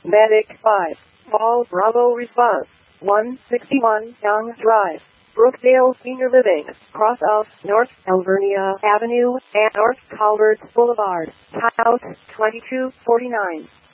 Medic 5. Fall Bravo response. 161 Young Drive. Brookdale Senior Living, cross of North Alvernia Avenue and North Calvert Boulevard, House 2249.